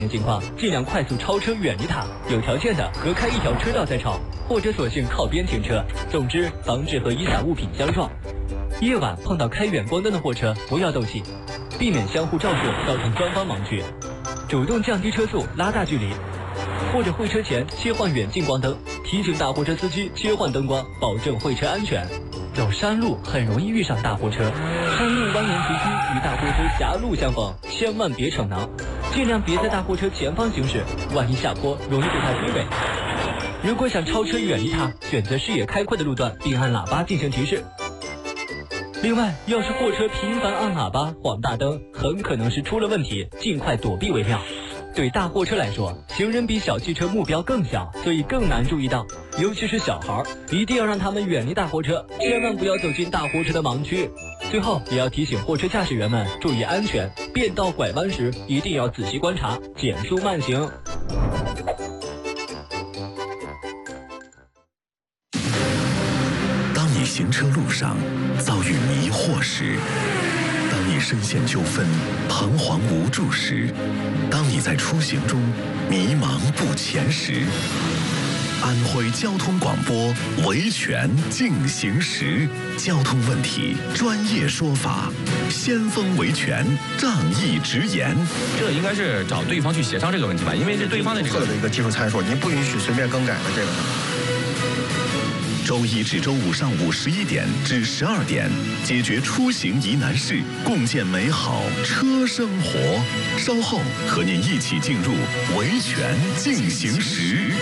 情况，尽量快速超车，远离它。有条件的隔开一条车道再超，或者索性靠边停车。总之，防止和遗散物品相撞。夜晚碰到开远光灯的货车，不要斗气，避免相互照射，造成双方盲区。主动降低车速，拉大距离，或者会车前切换远近光灯，提醒大货车司机切换灯光，保证会车安全。走山路很容易遇上大货车，山路蜿蜒崎岖，与大货车狭路相逢，千万别逞能，尽量别在大货车前方行驶，万一下坡容易被它追尾。如果想超车远离它，选择视野开阔的路段，并按喇叭进行提示。另外，要是货车频繁按喇叭、晃大灯，很可能是出了问题，尽快躲避为妙。对大货车来说，行人比小汽车目标更小，所以更难注意到，尤其是小孩，一定要让他们远离大货车，千万不要走进大货车的盲区。最后，也要提醒货车驾驶员们注意安全，变道拐弯时一定要仔细观察，减速慢行。 当你行车路上遭遇迷惑时，当你深陷纠纷、彷徨无助时，当你在出行中迷茫不前时，安徽交通广播维权进行时，交通问题专业说法，先锋维权仗义直言。 这应该是找对方去协商这个问题吧，因为是对方的这个的一个技术参数，您不允许随便更改的这个。 周一至周五上午11点至12点，解决出行疑难事，共建美好车生活。稍后和您一起进入维权进行时。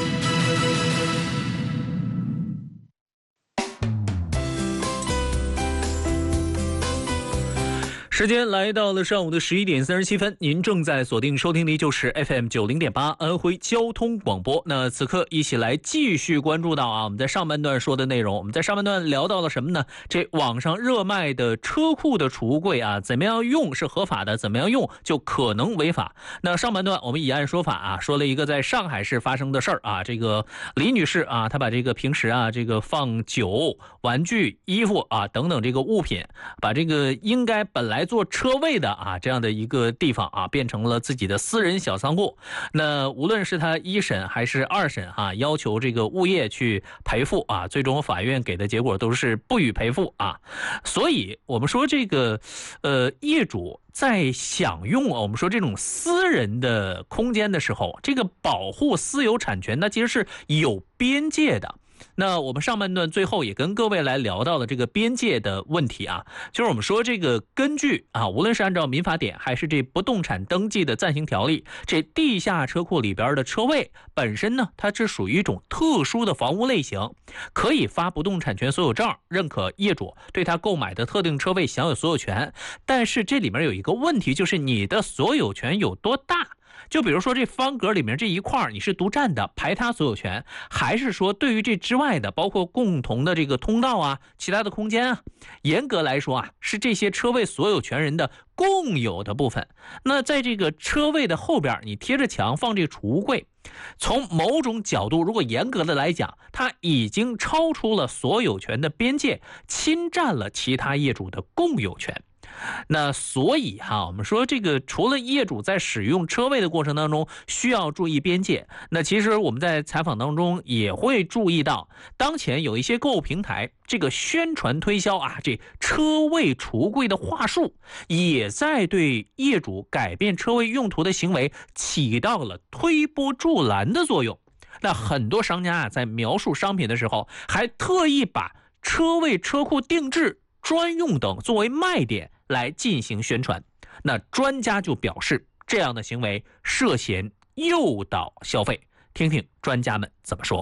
时间来到了上午的11点37分，您正在锁定收听的就是 FM 90.8安徽交通广播。那此刻一起来继续关注到我们在上半段说的内容。我们在上半段聊到了什么呢？这网上热卖的车库的储物柜怎么样用是合法的，怎么样用就可能违法。那上半段我们以案说法说了一个在上海市发生的事儿这个李女士她把这个平时这个放酒、玩具、衣服等等这个物品，把这个应该本来做车位的这样的一个地方变成了自己的私人小仓库。那无论是他一审还是二审要求这个物业去赔付最终法院给的结果都是不予赔付所以我们说这个业主在享用我们说这种私人的空间的时候，这个保护私有产权那其实是有边界的。那我们上半段最后也跟各位来聊到了这个边界的问题就是我们说这个根据无论是按照民法典还是这不动产登记的暂行条例，这地下车库里边的车位本身呢，它是属于一种特殊的房屋类型，可以发不动产权所有证，认可业主对他购买的特定车位享有所有权。但是这里面有一个问题，就是你的所有权有多大？就比如说这方格里面这一块你是独占的，排他所有权，还是说对于这之外的包括共同的这个通道其他的空间严格来说是这些车位所有权人的共有的部分。那在这个车位的后边你贴着墙放这个储物柜，从某种角度如果严格的来讲，它已经超出了所有权的边界，侵占了其他业主的共有权。那所以我们说这个除了业主在使用车位的过程当中需要注意边界，那其实我们在采访当中也会注意到，当前有一些购物平台这个宣传推销这车位储物柜的话术，也在对业主改变车位用途的行为起到了推波助澜的作用。那很多商家在描述商品的时候，还特意把车位、车库定制、专用等作为卖点来进行宣传。那专家就表示，这样的行为涉嫌诱导消费。听听专家们怎么说。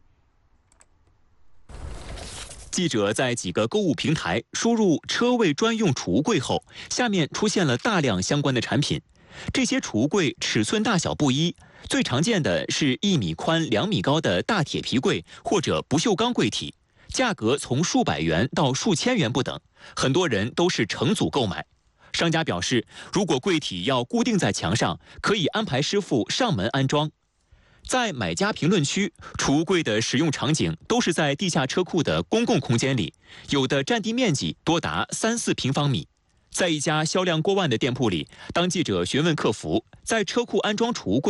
记者在几个购物平台输入车位专用储物柜后，下面出现了大量相关的产品。这些储物柜尺寸大小不一，最常见的是1米宽2米高的大铁皮柜或者不锈钢柜体，价格从数百元到数千元不等，很多人都是成组购买。商家表示，如果柜体要固定在墙上，可以安排师傅上门安装。在买家评论区，储物柜的使用场景都是在地下车库的公共空间里，有的占地面积多达3-4平方米。 在一家销量过万的店铺里，当记者询问客服在车库安装橱柜